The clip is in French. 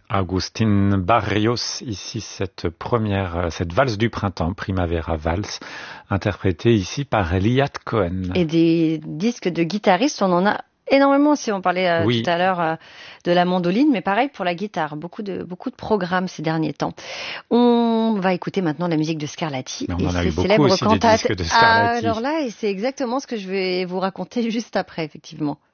Agustín Barrios, ici cette valse du printemps, Primavera Valse, interprétée ici par Liat Cohen. Et des disques de guitaristes, on en a énormément. Si on parlait oui. tout à l'heure de la mandoline, mais pareil pour la guitare, beaucoup de programmes ces derniers temps. On va écouter maintenant la musique de Scarlatti. Mais on en a eu beaucoup aussi des disques de Scarlatti. Alors là, et c'est exactement ce que je vais vous raconter juste après, effectivement.